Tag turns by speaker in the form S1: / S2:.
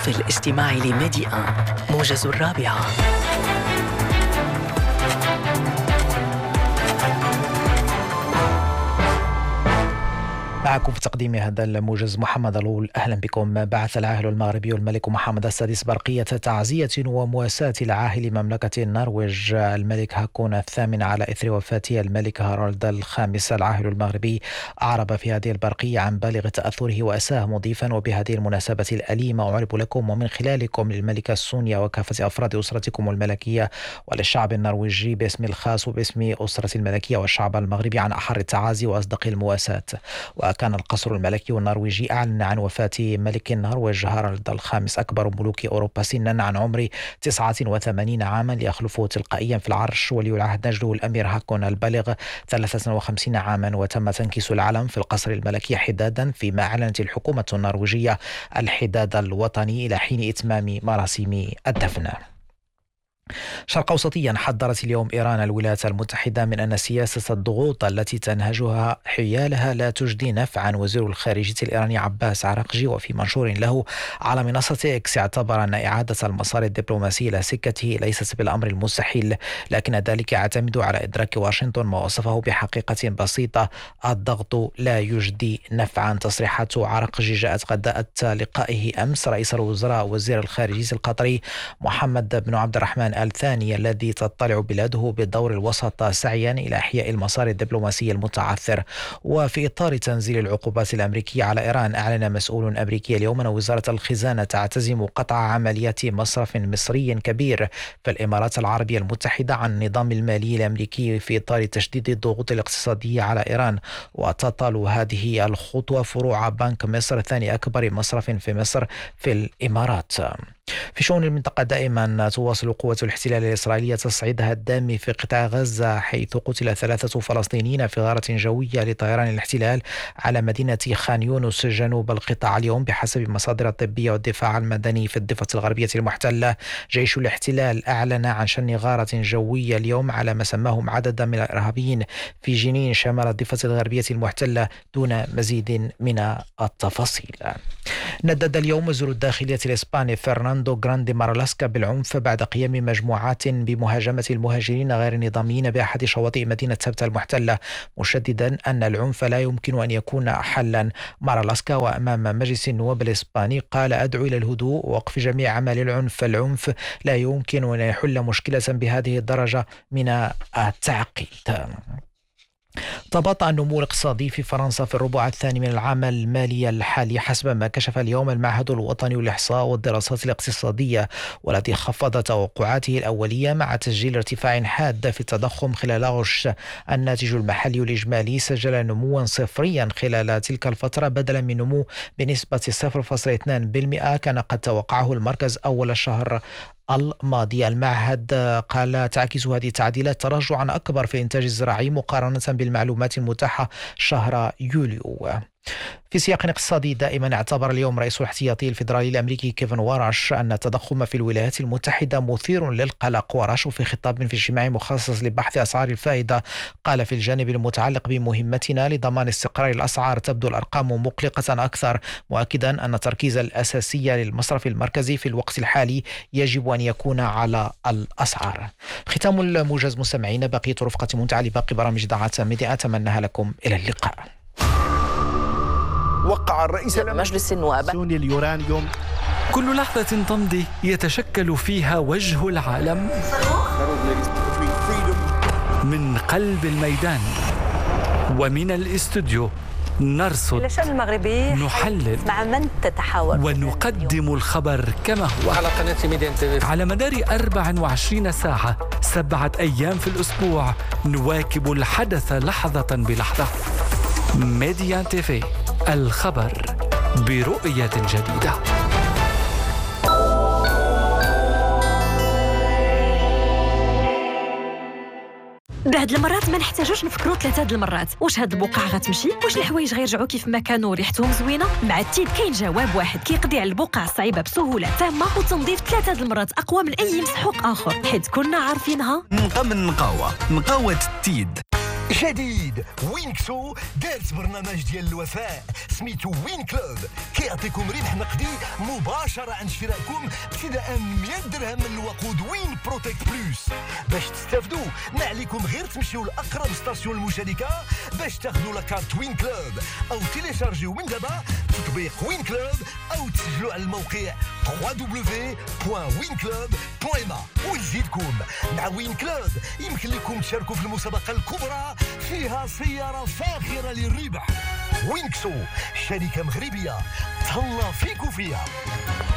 S1: يفضل الاستماع لميدي موجز الرابعة.
S2: معكم في تقديم هذا الموجز محمد الأول. أهلا بكم. بعث العاهل المغربي الملك محمد السادس برقية تعزية ومواساة لعاهل مملكة النرويج الملك هاكون الثامن على إثر وفاة الملك هارولد الخامس. العاهل المغربي أعرب في هذه البرقية عن بالغ تأثره وأساه مضيفا: وبهذه المناسبة الأليمة أعرب لكم ومن خلالكم للملكة سونيا وكافة أفراد أسرتكم الملكية وللشعب النرويجي باسم الخاص وباسم أسرة الملكية والشعب المغربي عن أحر التعازي وأصدق المواساة. وكان القصر الملكي النرويجي أعلن عن وفاة ملك النرويج هارولد الخامس أكبر ملوك أوروبا سنا عن عمر 89 عاما ليخلفه تلقائيا في العرش ولي العهد نجده الأمير هاكون البالغ 53 عاما. وتم تنكيس العلم في القصر الملكي حدادا، فيما أعلنت الحكومة النرويجية الحداد الوطني إلى حين إتمام مراسم الدفن. شرق أوسطيا. حذرت اليوم إيران الولايات المتحدة من أن سياسة الضغوط التي تنهجها حيالها لا تجدي نفعا. وزير الخارجية الإيراني عباس عراقجي وفي منشور له على منصة إكس اعتبر أن إعادة المسار الدبلوماسي إلى سكته ليست بالأمر المستحيل، لكن ذلك يعتمد على إدراك واشنطن ما وصفه بحقيقة بسيطة: الضغط لا يجدي نفعا. تصريحات عراقجي جاءت غداء لقائه أمس رئيس الوزراء وزير الخارجية القطري محمد بن عبد الرحمن الثاني الذي تطلع بلاده بالدور الوسط سعيا إلى إحياء المسار الدبلوماسي المتعثر. وفي إطار تنزيل العقوبات الأمريكية على إيران، أعلن مسؤول أمريكي اليوم أن وزارة الخزانة تعتزم قطع عمليات مصرف مصري كبير في الإمارات العربية المتحدة عن النظام المالي الأمريكي في إطار تشديد الضغوط الاقتصادية على إيران. وتطال هذه الخطوة فروع بنك مصر ثاني أكبر مصرف في مصر في الإمارات. في شؤون المنطقة دائما تواصل قوة الاحتلال الإسرائيلية تصعيدها الدامي في قطاع غزة، حيث قتل 3 فلسطينيين في غارة جوية لطيران الاحتلال على مدينة خان يونس جنوب القطاع اليوم بحسب المصادر الطبية والدفاع المدني. في الضفة الغربية المحتلة، جيش الاحتلال أعلن عن شن غارة جوية اليوم على ما سماهم عددا من الإرهابيين في جنين شمال الضفة الغربية المحتلة دون مزيد من التفاصيل. ندد اليوم وزير الداخلية الإسباني فرناندو غراندي مارلاسكا بالعنف بعد قيام مجموعات بمهاجمة المهاجرين غير النظاميين بأحد شواطئ مدينة سبتة المحتلة، مشددا أن العنف لا يمكن أن يكون حلا. مارلاسكا وأمام مجلس النواب الإسباني قال: أدعو إلى الهدوء ووقف جميع أعمال العنف. العنف لا يمكن أن يحل مشكلة بهذه الدرجة من التعقيد. تباطأ النمو الاقتصادي في فرنسا في الربع الثاني من العام المالي الحالي حسب ما كشف اليوم المعهد الوطني للإحصاء والدراسات الاقتصادية، والذي خفض توقعاته الأولية مع تسجيل ارتفاع حاد في التضخم خلال غش. الناتج المحلي الإجمالي سجل نموا صفريا خلال تلك الفترة بدلا من نمو بنسبة 0.2% كان قد توقعه المركز أول الشهر الماضي. المعهد قال: تعكس هذه التعديلات تراجعا أكبر في الإنتاج الزراعي مقارنة بالمعلومات المتاحة شهر يوليو. في سياق اقتصادي دائما، اعتبر اليوم رئيس الاحتياطي الفيدرالي الأمريكي كيفن وارش أن التضخم في الولايات المتحدة مثير للقلق. وارش في خطاب في اجتماع مخصص لبحث أسعار الفائدة قال: في الجانب المتعلق بمهمتنا لضمان استقرار الأسعار تبدو الأرقام مقلقة أكثر، مؤكدا أن التركيز الأساسي للمصرف المركزي في الوقت الحالي يجب أن يكون على الأسعار. ختام الموجز مستمعين، بقية رفقة منتعة لباقي برامج إذاعة ميديا، أتمنى لكم إلى اللقاء.
S3: وقع الرئيس
S4: مجلس النواب
S3: سوني اليورانيوم.
S5: كل لحظة تمضي يتشكل فيها وجه العالم من قلب الميدان ومن الاستوديو. نرصد،
S4: الشأن المغربي،
S5: نحلل،
S4: مع من تتحاور
S5: ونقدم الخبر كما هو
S6: على قناة ميديا تي في.
S5: على مدار 24 ساعة 7 أيام في الأسبوع نواكب الحدث لحظة بلحظة. ميديا تي في، الخبر برؤية جديدة.
S7: بعد المرات ما نحتاجوش نفكروا 3 المرات واش هاد البقعه غتمشي، واش الحوايج غيرجعوا كيف ما كانوا ريحتهم زوينه. مع التيد كاين جواب واحد كيقضي على البقعه الصعيبه بسهوله تامه وتنظيف 3 المرات اقوى من اي مسحوق اخر، حيت كنا عارفينها.
S8: من نقاوه التيد.
S3: جديد وينكسو دارت برنامج ديال الوفاء سميتو وين كلوب كيعطيكم ربح نقدي مباشرة عند شرائكم ابتداء من 100 درهم من الوقود وين بروتكت بلوس. باش تستافدوا ما عليكم غير تمشيو لأقرب ستاسيون المشاركة باش تاخذوا لاكارت وين كلوب أو تيليشارجيو من دابا تطبيق وين كلوب أو تسجلوا على الموقع www.winclub.ma. ونزيدكم مع وين كلوب يمكن لكم تشاركوا في المسابقة الكبرى فيها سيارة فاخرة للربح. وينكسو شركة مغربية تهلا فيكو فيها.